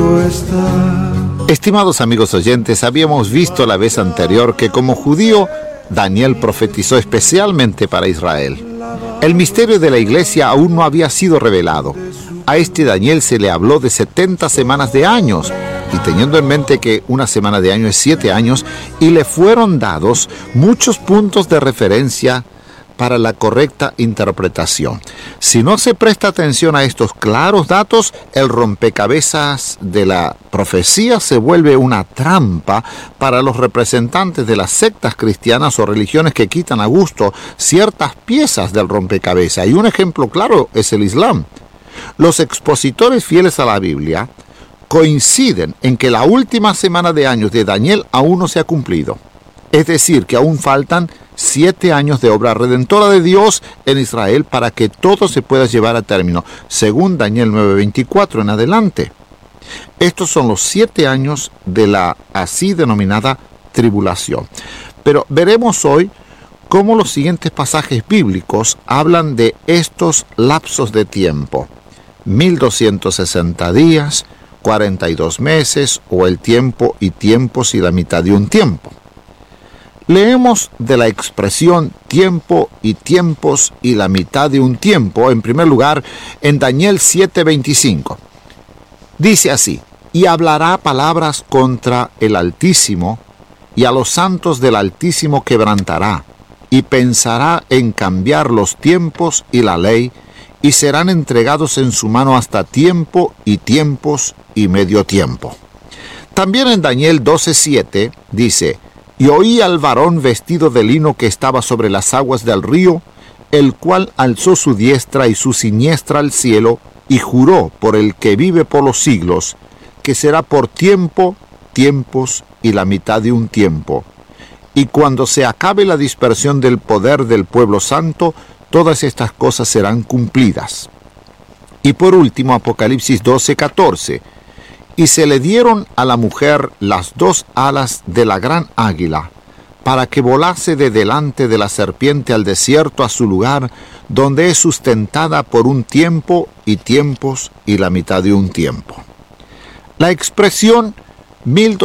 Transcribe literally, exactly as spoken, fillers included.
conmigo está. Estimados amigos oyentes, habíamos visto la vez anterior que como judío, Daniel profetizó especialmente para Israel. El misterio de la iglesia aún no había sido revelado. A este Daniel se le habló de setenta semanas de años, y teniendo en mente que una semana de año es siete años, y le fueron dados muchos puntos de referencia para la correcta interpretación. Si no se presta atención a estos claros datos, el rompecabezas de la profecía se vuelve una trampa para los representantes de las sectas cristianas o religiones que quitan a gusto ciertas piezas del rompecabezas. Y un ejemplo claro es el Islam. Los expositores fieles a la Biblia coinciden en que la última semana de años de Daniel aún no se ha cumplido. Es decir, que aún faltan siete años de obra redentora de Dios en Israel para que todo se pueda llevar a término, según Daniel nueve veinticuatro en adelante. Estos son los siete años de la así denominada tribulación. Pero veremos hoy cómo los siguientes pasajes bíblicos hablan de estos lapsos de tiempo: mil doscientos sesenta días, cuarenta y dos meses, o el tiempo y tiempos y la mitad de un tiempo. Leemos de la expresión tiempo y tiempos y la mitad de un tiempo, en primer lugar, en Daniel siete veinticinco. Dice así: y hablará palabras contra el Altísimo, y a los santos del Altísimo quebrantará, y pensará en cambiar los tiempos y la ley, y serán entregados en su mano hasta tiempo y tiempos y medio tiempo. También en Daniel doce siete dice: y oí al varón vestido de lino que estaba sobre las aguas del río, el cual alzó su diestra y su siniestra al cielo, y juró por el que vive por los siglos, que será por tiempo, tiempos y la mitad de un tiempo. Y cuando se acabe la dispersión del poder del pueblo santo, todas estas cosas serán cumplidas. Y por último, Apocalipsis doce catorce. Y se le dieron a la mujer las dos alas de la gran águila, para que volase de delante de la serpiente al desierto, a su lugar, donde es sustentada por un tiempo y tiempos y la mitad de un tiempo. La expresión mil